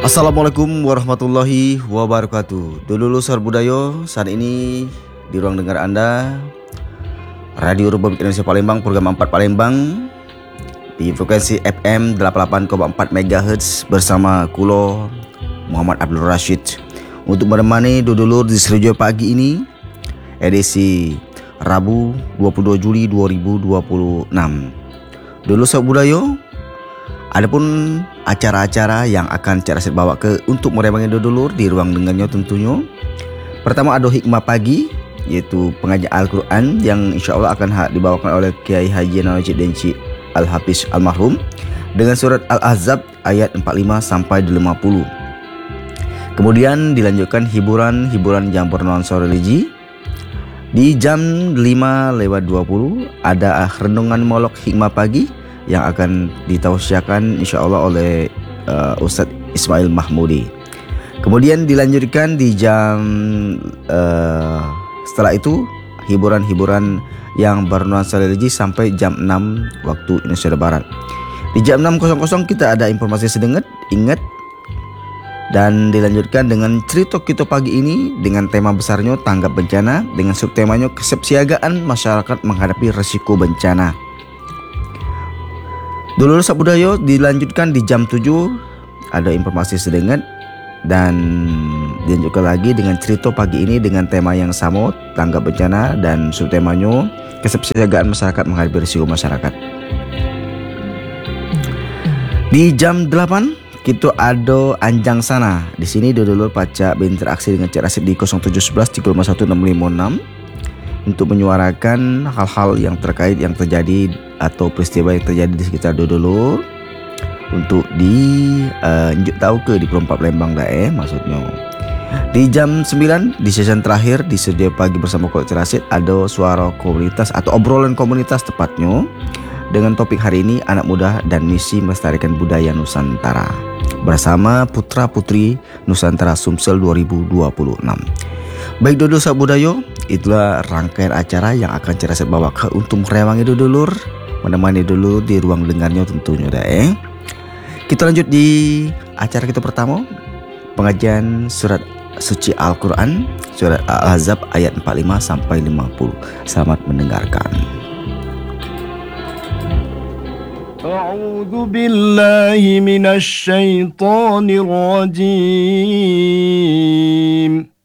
Assalamualaikum warahmatullahi wabarakatuh. Dulur Sar Budaya, saat ini di ruang dengar Anda Radio Republik Indonesia Palembang, program 4 Palembang di frekuensi FM 88,4 MHz bersama Kulo Muhammad Abdul Rashid untuk menemani dulur di Seroja pagi ini, edisi Rabu 22 Juli 2026. Dulur Sar Budaya, adapun acara-acara yang akan cara saya bawa ke untuk meremangi dulur di ruang dengarnya tentunya. Pertama ada hikmah pagi, yaitu pengajian Al-Quran yang insya Allah akan dibawakan oleh Kiai Haji Najib Denci Al-Hafiz Almarhum dengan surat Al-Ahzab ayat 45 sampai 50. Kemudian dilanjutkan hiburan yang bernuansa religi. Di jam 5:20 ada renungan molok hikmah pagi yang akan ditausiahkan insyaAllah oleh Ustadz Ismail Mahmudi. Kemudian dilanjutkan di jam setelah itu hiburan yang bernuansa religi sampai jam 6 waktu Indonesia Barat. Di jam 6.00 kita ada informasi sedenget, ingat. Dan dilanjutkan dengan cerita kita pagi ini dengan tema besarnya tanggap bencana, dengan subtemanya kesiapsiagaan masyarakat menghadapi risiko bencana. Dulur Sar Budaya dilanjutkan di jam 7 ada informasi sedengat dan dilanjutkan lagi dengan cerita pagi ini dengan tema yang sama, tanggap bencana, dan subtemanya kesiapsiagaan masyarakat menghadapi risiko masyarakat. Di jam 8 kita ada Anjang Sana. Di sini dulur pacak berinteraksi dengan Cik Rasid di 0711 351 656 untuk menyuarakan hal-hal yang terkait yang terjadi atau peristiwa yang terjadi di sekitar dulur untuk diunjuk tahu ke di Perempat Palembang maksudnya. Di jam 9 di sesi terakhir di Sedia Pagi bersama Cik Rasid ada suara komunitas atau obrolan komunitas tepatnya dengan topik hari ini anak muda dan misi melestarikan budaya Nusantara bersama Putra Putri Nusantara Sumsel 2026. Baik dulur Sar Budaya, itulah rangkaian acara yang akan Cik Rasid bawa ke untuk merewangi dulur, menemani dulur di ruang dengarnya tentunya Kita lanjut di acara kita pertama, pengajian surat suci Al-Quran, surat Al-Ahzab ayat 45 sampai 50. Selamat mendengarkan. A'udzu billahi minasy syaithanir rajim.